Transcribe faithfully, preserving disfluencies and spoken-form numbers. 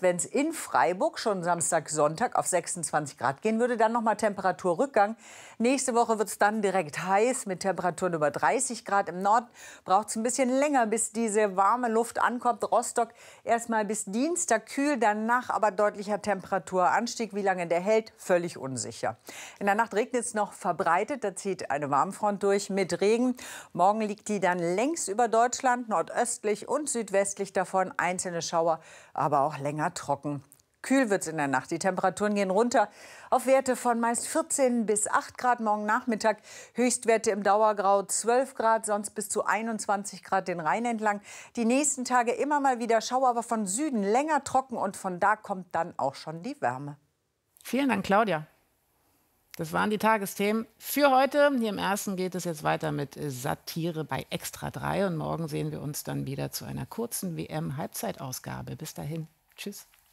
wenn es in Freiburg schon Samstag, Sonntag auf sechsundzwanzig Grad gehen würde, dann nochmal Temperaturrückgang. Nächste Woche wird es dann direkt heiß mit Temperaturen über dreißig Grad. Im Norden braucht es ein bisschen länger, bis diese warme Luft ankommt. Rostock erstmal bis Dienstag kühl, danach aber deutlicher Temperaturanstieg. Wie lange der hält, völlig unsicher. In der Nacht regnet es noch verbreitet. Da zieht eine Warmfront durch mit Regen. Morgen liegt die dann längs über Deutschland, nordöstlich und südwestlich davon einzelne Schauer, aber auch länger trocken. Kühl wird es in der Nacht. Die Temperaturen gehen runter auf Werte von meist vierzehn bis acht Grad morgen Nachmittag. Höchstwerte im Dauergrau zwölf Grad, sonst bis zu einundzwanzig Grad den Rhein entlang. Die nächsten Tage immer mal wieder Schauer, aber von Süden länger trocken und von da kommt dann auch schon die Wärme. Vielen Dank, Claudia. Das waren die Tagesthemen für heute. Hier im Ersten geht es jetzt weiter mit Satire bei Extra drei. Und morgen sehen wir uns dann wieder zu einer kurzen W M-Halbzeitausgabe. Bis dahin. Tschüss.